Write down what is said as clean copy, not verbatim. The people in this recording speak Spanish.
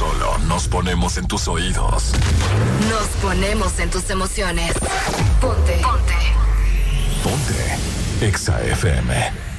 solo nos ponemos en tus oídos. Nos ponemos en tus emociones. Ponte. Ponte Exa FM.